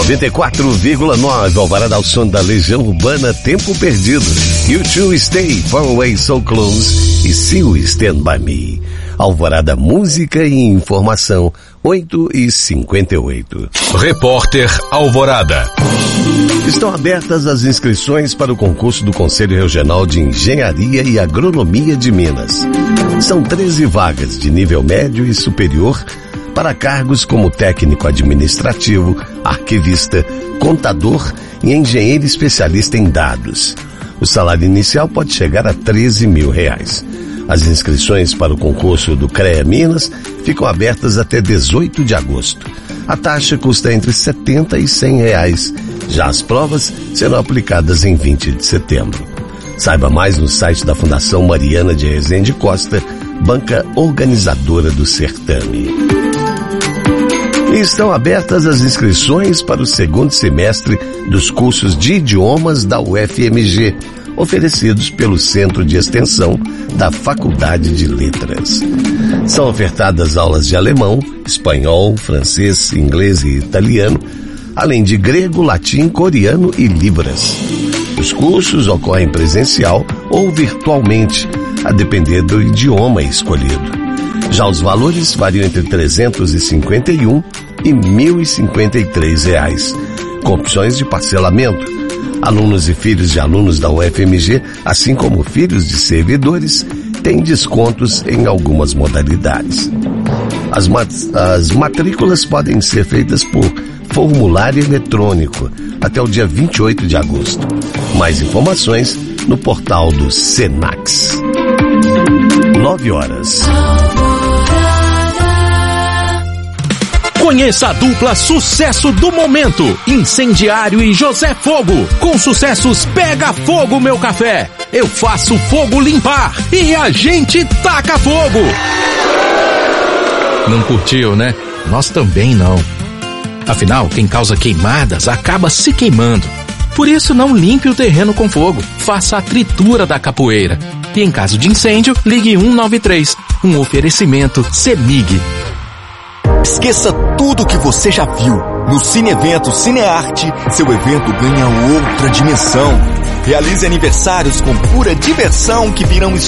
94,9, Alvorada ao som da Legião Urbana, Tempo Perdido. U2 Stay Far Away So Close e Still Stand By Me. Alvorada, música e informação, 8h58. Repórter Alvorada. Estão abertas as inscrições para o concurso do Conselho Regional de Engenharia e Agronomia de Minas. São 13 vagas de nível médio e superior para cargos como técnico administrativo, arquivista, contador e engenheiro especialista em dados. O salário inicial pode chegar a R$13 mil. As inscrições para o concurso do CREA Minas ficam abertas até 18 de agosto. A taxa custa entre R$70 e R$100. Já as provas serão aplicadas em 20 de setembro. Saiba mais no site da Fundação Mariana de Rezende Costa, banca organizadora do certame. E estão abertas as inscrições para o segundo semestre dos cursos de idiomas da UFMG, oferecidos pelo Centro de Extensão da Faculdade de Letras. São ofertadas aulas de alemão, espanhol, francês, inglês e italiano, além de grego, latim, coreano e libras. Os cursos ocorrem presencial ou virtualmente, a depender do idioma escolhido. Já os valores variam entre R$351 e R$1.053, com opções de parcelamento. Alunos e filhos de alunos da UFMG, assim como filhos de servidores, têm descontos em algumas modalidades. As matrículas podem ser feitas por formulário eletrônico até o dia 28 de agosto. Mais informações no portal do Senax. 9h. Conheça a dupla sucesso do momento, Incendiário e José Fogo. Com sucessos Pega Fogo Meu Café, Eu Faço Fogo Limpar e A Gente Taca Fogo. Não curtiu, né? Nós também não. Afinal, quem causa queimadas acaba se queimando. Por isso, não limpe o terreno com fogo. Faça a tritura da capoeira. E em caso de incêndio, ligue 193. Um oferecimento CEMIG. Esqueça tudo o que você já viu. No Cine Evento Cinearte, seu evento ganha outra dimensão. Realize aniversários com pura diversão que virão